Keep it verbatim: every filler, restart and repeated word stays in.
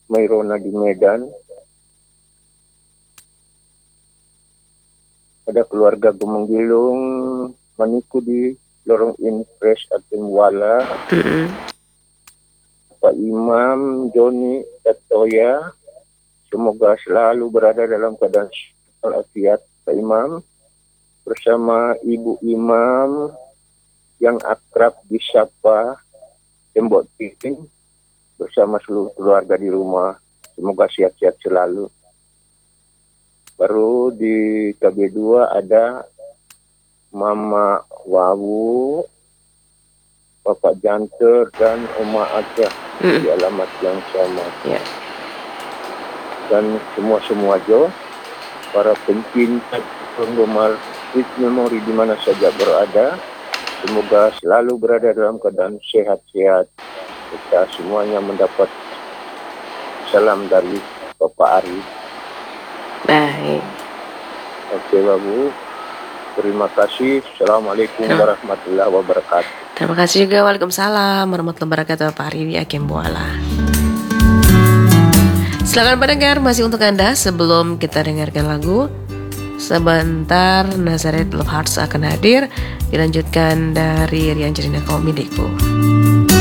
Mairona di Medan. Ada keluarga Gumenggilung Maniku di Lorong Impres Atimwala. Mm-mm. Pak Imam Joni Tatoya, semoga selalu berada dalam keadaan walafiat Pak Imam, bersama Ibu Imam yang akrab disapa Tembok Titing, bersama seluruh keluarga di rumah. Semoga sehat-sehat selalu. Baru di K B dua ada Mama Wawu, Bapak Janter, dan Oma Aceh Mm-mm. di alamat yang sama. Ya. Dan semua-semua Jo, para pencinta penggemar Sweet Memory di mana saja berada, semoga selalu berada dalam keadaan sehat-sehat. Kita semuanya mendapat salam dari Bapak Ari. Baik. Oke Babu, terima kasih. Assalamualaikum Terima- warahmatullahi wabarakatuh. Terima kasih juga. Waalaikumsalam warahmatullahi wabarakatuh Pak Ari Akimbuala. Silakan pendengar, masih untuk Anda sebelum kita dengarkan lagu. Sebentar Nazareth Love Hearts akan hadir, dilanjutkan dari Rian Cerina Kau Milikku.